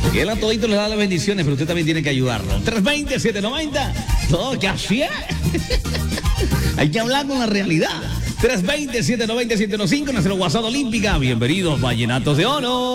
Y él a todito le da las bendiciones, pero usted también tiene que ayudarlo. 320-790, todo que así es. Hay que hablar con la realidad. 320-790-715, nuestro WhatsApp Olímpica. Bienvenidos, Vallenatos de Oro.